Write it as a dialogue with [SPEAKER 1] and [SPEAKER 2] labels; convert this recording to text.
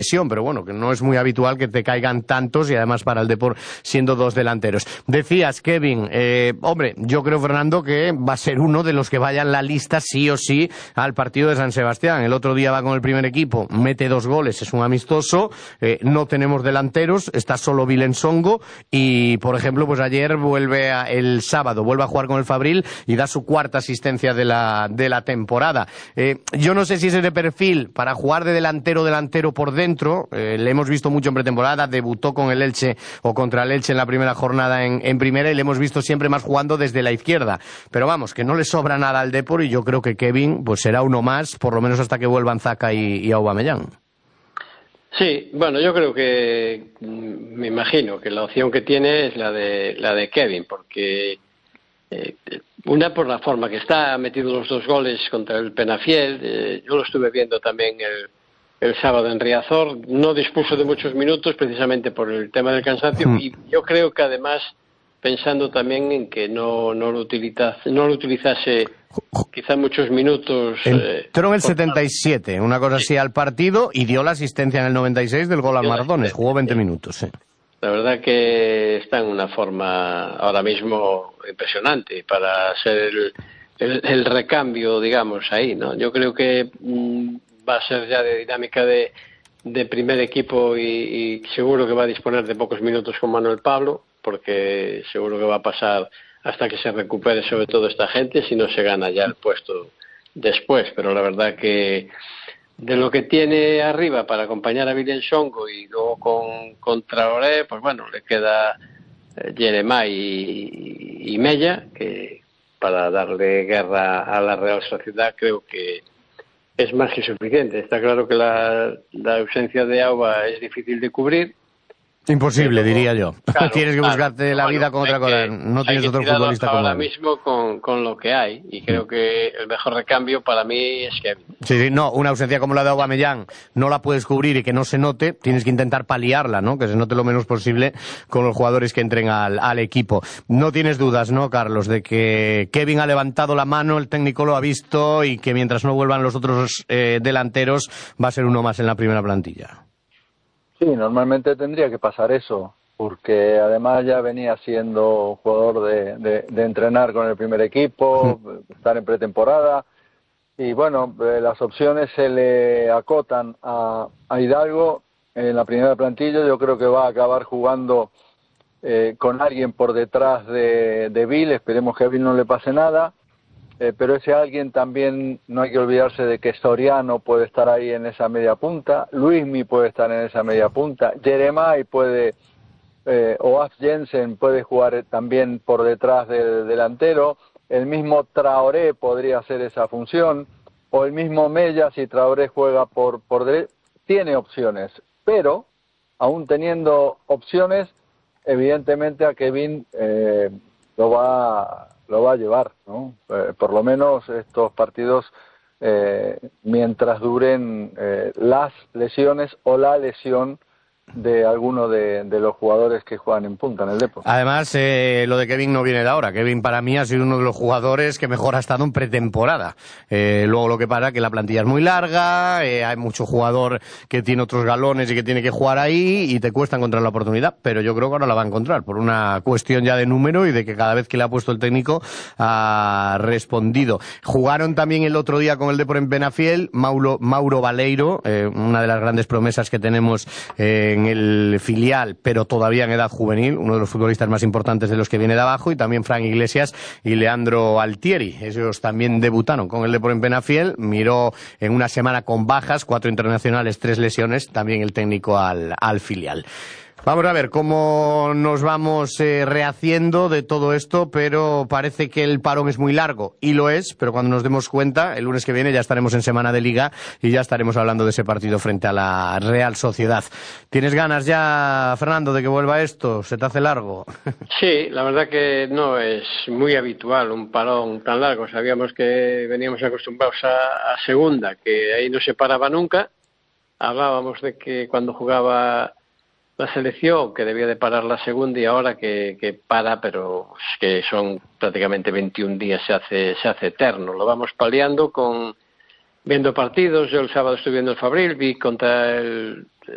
[SPEAKER 1] lesión, pero bueno, que no es muy habitual que te caigan tantos y además para el Depor siendo dos delanteros. Decías, Kevin, hombre, yo creo, Fernando, que va a ser uno de los que vaya en la lista sí o sí al partido de San Sebastián. El otro día va con el primer equipo, mete 2 goles, es un amistoso, no tenemos delanteros, está solo Vilensongo y, por ejemplo, pues ayer el sábado vuelve a jugar con el Fabril y da su 4ª asistencia de la temporada. Yo no sé si es de perfil para jugar de delantero por dentro, le hemos visto mucho en pretemporada, debutó con el Elche o contra el Elche en la primera jornada en primera y le hemos visto siempre más jugando desde la izquierda, pero vamos, que no le sobra nada al Depor y yo creo que Kevin pues será uno más, por lo menos hasta que vuelvan Zaka y Aubameyang.
[SPEAKER 2] Sí, bueno, yo creo que, me imagino que la opción que tiene es la de Kevin, porque una por la forma que está, ha metido los 2 goles contra el Penafiel, yo lo estuve viendo también el sábado en Riazor, no dispuso de muchos minutos precisamente por el tema del cansancio y yo creo que además pensando también en que no lo utilizase quizá muchos minutos.
[SPEAKER 1] Entró en el 77, una cosa así al partido y dio la asistencia en el 96 del gol al Mardones, jugó 20 minutos. Sí.
[SPEAKER 2] La verdad que está en una forma ahora mismo impresionante para ser el recambio, digamos, ahí, ¿no? Yo creo que va a ser ya de dinámica de primer equipo y seguro que va a disponer de pocos minutos con Manuel Pablo, porque seguro que va a pasar hasta que se recupere sobre todo esta gente, si no se gana ya el puesto después. Pero la verdad que de lo que tiene arriba para acompañar a Vilensongo y luego con Traoré, pues bueno, le queda Jeremai y Mella, que para darle guerra a la Real Sociedad creo que es más que suficiente. Está claro que la ausencia de Auba es difícil de cubrir.
[SPEAKER 1] Imposible, diría yo.
[SPEAKER 2] Claro,
[SPEAKER 1] tienes que buscarte la vida con otra cosa. No tienes otro futbolista como él.
[SPEAKER 2] Ahora mismo con lo que hay. Y creo que el mejor recambio para mí es Kevin.
[SPEAKER 1] Sí, no, una ausencia como la de Aubameyang no la puedes cubrir y que no se note. Tienes que intentar paliarla, ¿no? Que se note lo menos posible con los jugadores que entren al equipo. No tienes dudas, ¿no, Carlos? De que Kevin ha levantado la mano, el técnico lo ha visto y que mientras no vuelvan los otros delanteros va a ser uno más en la primera plantilla.
[SPEAKER 3] Sí, normalmente tendría que pasar eso, porque además ya venía siendo jugador de entrenar con el primer equipo, estar en pretemporada, y bueno, las opciones se le acotan a Hidalgo en la primera plantilla. Yo creo que va a acabar jugando con alguien por detrás de Vil, esperemos que a Vil no le pase nada. Pero ese alguien también no hay que olvidarse de que Soriano puede estar ahí en esa media punta, Luismi puede estar en esa media punta, Jeremai puede, o Af Jensen puede jugar también por detrás del delantero, el mismo Traoré podría hacer esa función, o el mismo Mella si Traoré juega por derecha, tiene opciones, pero aún teniendo opciones, evidentemente a Kevin lo va a llevar, ¿no? Por lo menos estos partidos mientras duren las lesiones o la lesión de alguno de los jugadores que juegan en punta en el Depor.
[SPEAKER 1] Además, lo de Kevin no viene de ahora. Kevin para mí ha sido uno de los jugadores que mejor ha estado en pretemporada. Luego lo que pasa es que la plantilla es muy larga, hay mucho jugador que tiene otros galones y que tiene que jugar ahí y te cuesta encontrar la oportunidad, pero yo creo que ahora la va a encontrar por una cuestión ya de número y de que cada vez que le ha puesto el técnico ha respondido. Jugaron también el otro día con el Depor en Penafiel, Mauro Baleiro, una de las grandes promesas que tenemos en el filial, pero todavía en edad juvenil, uno de los futbolistas más importantes de los que viene de abajo, y también Fran Iglesias y Leandro Altieri. Ellos también debutaron con el Depor en Penafiel, miró en una semana con bajas, 4 internacionales, 3 lesiones, también el técnico al filial. Vamos a ver cómo nos vamos rehaciendo de todo esto, pero parece que el parón es muy largo, y lo es, pero cuando nos demos cuenta, el lunes que viene ya estaremos en semana de Liga y ya estaremos hablando de ese partido frente a la Real Sociedad. ¿Tienes ganas ya, Fernando, de que vuelva esto? ¿Se te hace largo?
[SPEAKER 2] Sí, la verdad que no es muy habitual un parón tan largo. Sabíamos que veníamos acostumbrados a segunda, que ahí no se paraba nunca. Hablábamos de que cuando jugaba la selección que debía de parar la segunda y ahora que para, pero es que son prácticamente 21 días, se hace eterno. Lo vamos paliando viendo partidos. Yo el sábado estuve viendo el Fabril, vi contra el